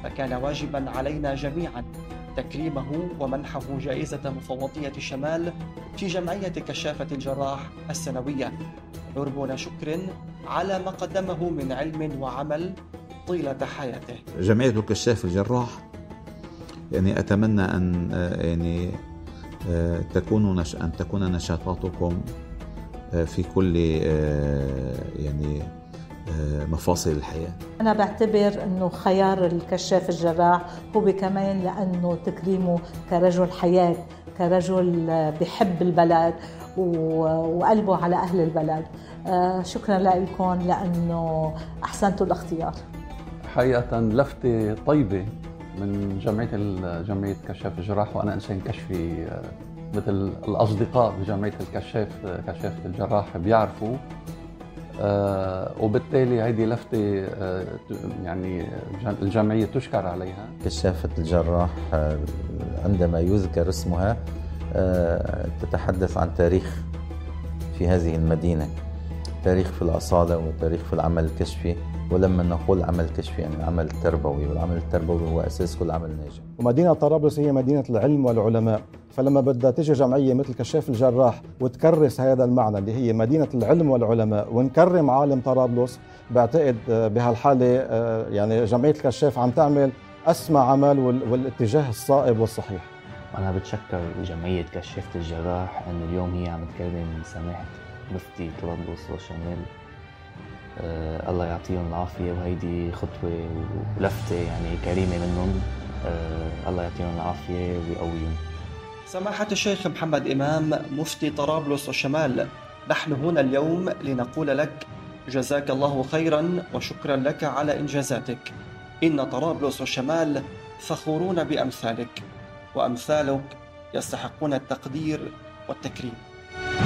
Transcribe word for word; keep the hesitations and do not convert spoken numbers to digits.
فكان واجبا علينا جميعا تكريمه ومنحه جائزة مفوضية الشمال في جمعية كشافة الجراح السنوية، عربون شكر على ما قدمه من علم وعمل طيلة حياته. جمعية الكشاف الجراح يعني أتمنى أن يعني تكون نش... أن تكون نشاطاتكم في كل يعني مفاصل الحياة. أنا بعتبر أنه خيار الكشاف الجراح هو كمان لأنه تكريمه كرجل حياة، كرجل بحب البلد وقلبه على أهل البلد. شكرا لكم لأنه أحسنتوا الاختيار. حقيقة لفتة طيبة من جمعية جمعية كشاف الجراح، وأنا إنسان كشفي مثل الأصدقاء بجمعية الكشاف كشافة الجراح بيعرفوا، آه وبالتالي هذه لفتة آه يعني الجمعية تشكر عليها. كشافة الجراح آه عندما يذكر اسمها آه تتحدث عن تاريخ في هذه المدينة، تاريخ في الأصالة وتاريخ في العمل الكشفي. ولما نقول عمل كشفي يعني العمل التربوي، والعمل التربوي هو أساس كل عمل ناجح. ومدينة طرابلس هي مدينة العلم والعلماء، فلما بدها تيجي جمعية مثل كشاف الجراح وتكرس هذا المعنى اللي هي مدينة العلم والعلماء ونكرم عالم طرابلس، بعتقد بهالحالة يعني جمعية الكشاف عم تعمل أسمى عمل والاتجاه الصائب والصحيح. أنا بتشكر جمعية كشافة الجراح أن اليوم هي عم تكرم سماحة مفتي طرابلس والشمال. آه الله يعطيهم العافية، وهيدي خطوة ولفتة يعني كريمة منهم. آه الله يعطيهم العافية ويقويهم. سماحة الشيخ محمد إمام مفتي طرابلس والشمال، نحن هنا اليوم لنقول لك جزاك الله خيرا وشكرا لك على إنجازاتك. إن طرابلس والشمال فخورون بأمثالك، وأمثالك يستحقون التقدير والتكريم.